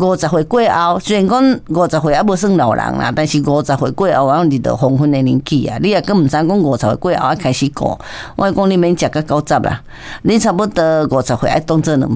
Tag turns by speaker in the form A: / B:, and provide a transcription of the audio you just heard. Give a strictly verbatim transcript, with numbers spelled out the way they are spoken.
A: 五十岁过后，虽然讲五十岁还无算老人啦，但是五十岁过后，我你到黄昏的年纪啊，你也根本知讲五十岁过后啊开始过。我讲你免食到九十啦，你差不多五十岁爱当做两